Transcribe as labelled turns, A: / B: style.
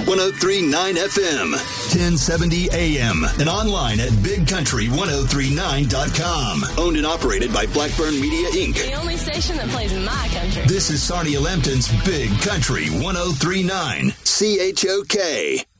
A: 103.9 FM, 1070 AM, and online at BigCountry1039.com. Owned and operated by Blackburn Media, Inc.
B: The only station that plays my country.
A: This is Sarnia Lambton's Big Country 1039, CHOK.